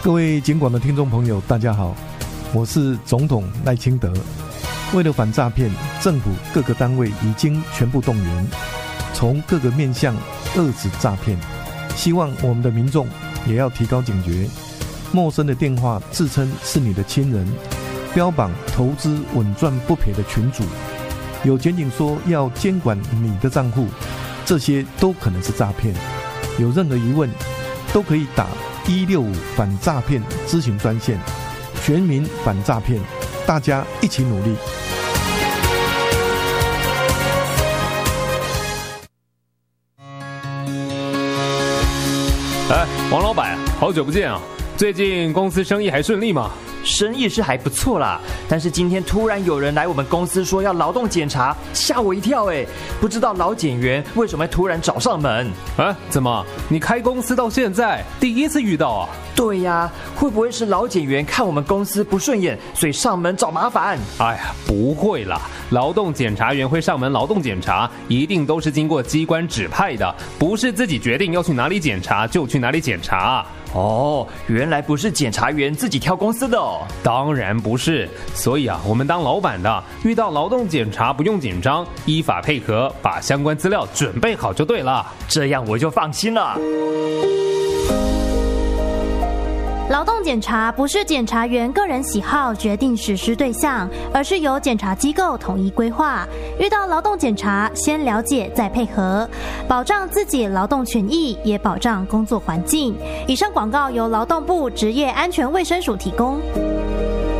各位警广的听众朋友，大家好，我是总统赖清德。为了反诈骗，政府各个单位已经全部动员，从各个面向遏止诈骗。希望我们的民众也要提高警觉，陌生的电话自称是你的亲人，标榜投资稳赚不赔的群组，有检警说要监管你的账户，这些都可能是诈骗。有任何疑问，都可以打165反诈骗咨询专线，全民反诈骗，大家一起努力。 王老板，好久不见啊！最近公司生意还顺利吗？ 生意是还不错啦，但是今天突然有人来我们公司说要劳动检查，吓我一跳哎！不知道劳检员为什么突然找上门？ 啊？怎么？你开公司到现在第一次遇到啊？ 对呀，会不会是劳检员看我们公司不顺眼，所以上门找麻烦？ 哎呀，不会啦！劳动检查员会上门劳动检查，一定都是经过机关指派的，不是自己决定要去哪里检查就去哪里检查。 哦，原来不是检察员自己挑公司的哦。 当然不是，所以我们当老板的遇到劳动检查不用紧张，依法配合，把相关资料准备好就对了。 这样我就放心了。 劳动检查不是检察员个人喜好决定实施对象，而是由检察机构统一规划。遇到劳动检查，先了解再配合，保障自己劳动权益，也保障工作环境。以上广告由劳动部职业安全卫生署提供。